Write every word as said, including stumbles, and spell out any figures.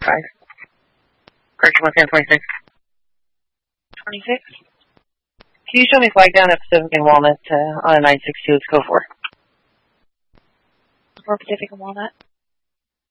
Five. Correction, one ten twenty-six. twenty-six. Can you show me flag down at Pacific and Walnut uh, on a nine six two? Let's go for. For Pacific and Walnut.